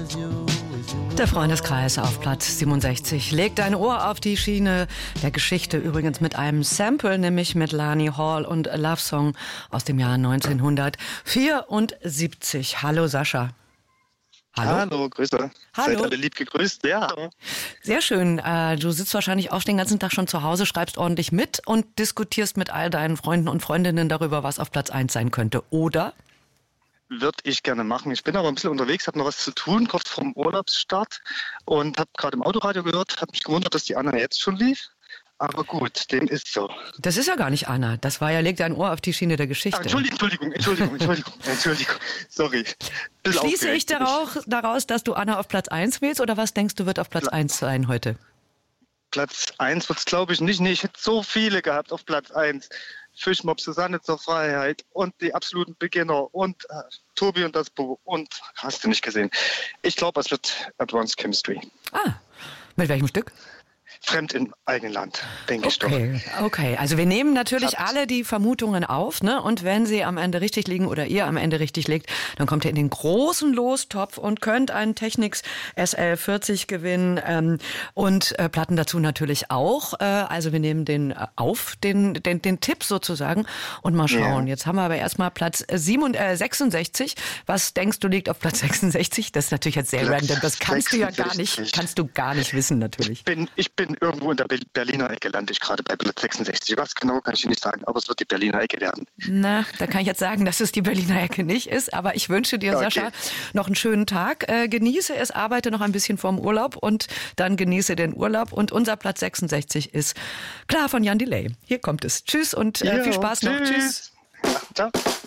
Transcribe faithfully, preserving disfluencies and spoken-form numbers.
Der Freundeskreis auf Platz siebenundsechzig legt ein Ohr auf die Schiene der Geschichte, übrigens mit einem Sample, nämlich mit Lani Hall und A Love Song aus dem Jahr neunzehnhundertvierundsiebzig. Hallo Sascha. Hallo, Hallo Grüße. Hallo. Seid alle lieb gegrüßt. Ja. Sehr schön. Du sitzt wahrscheinlich auch den ganzen Tag schon zu Hause, schreibst ordentlich mit und diskutierst mit all deinen Freunden und Freundinnen darüber, was auf Platz eins sein könnte, oder? Würde ich gerne machen. Ich bin aber ein bisschen unterwegs, habe noch was zu tun, kurz vorm Urlaubsstart und habe gerade im Autoradio gehört, habe mich gewundert, dass die Anna jetzt schon lief. Aber gut, dem ist so. Das ist ja gar nicht Anna. Das war ja, leg dein Ohr auf die Schiene der Geschichte. Ah, Entschuldigung, Entschuldigung, Entschuldigung, Entschuldigung, Entschuldigung, sorry. Bisschen Schließe ich daraus, daraus, dass du Anna auf Platz eins wählst, oder was denkst du, wird auf Platz Pla- eins sein heute? Platz eins wird es, glaube ich, nicht. Nee, ich hätte so viele gehabt auf Platz eins. Fischmob, Susanne zur Freiheit und die absoluten Beginner und äh, Tobi und das Bo und hast du nicht gesehen. Ich glaube, es wird Advanced Chemistry. Ah, mit welchem Stück? Fremd im eigenen Land, denke okay, ich doch. Okay, also wir nehmen natürlich alle die Vermutungen auf, ne? Und wenn sie am Ende richtig liegen oder ihr am Ende richtig liegt, dann kommt ihr in den großen Lostopf und könnt einen Technics S L vierzig gewinnen ähm, und äh, Platten dazu natürlich auch. Äh, also wir nehmen den äh, auf, den, den, den Tipp sozusagen und mal schauen. Ja. Jetzt haben wir aber erstmal Platz sieben, äh, sechsundsechzig. Was denkst du liegt auf Platz sechsundsechzig? Das ist natürlich jetzt sehr Platz random. Das kannst sechsundsechzig. du ja gar nicht, kannst du gar nicht wissen natürlich. Ich bin, ich bin irgendwo in der Berliner Ecke, lande ich gerade bei Platz sechsundsechzig. Was genau kann ich dir nicht sagen, aber es wird die Berliner Ecke werden. Na, da kann ich jetzt sagen, dass es die Berliner Ecke nicht ist, aber ich wünsche dir, okay. Sascha, noch einen schönen Tag. Äh, genieße es, arbeite noch ein bisschen vorm Urlaub und dann genieße den Urlaub. Und unser Platz sechsundsechzig ist klar von Jan Delay. Hier kommt es. Tschüss und äh, jo, viel Spaß tschüss. noch. Tschüss. Ja, ciao.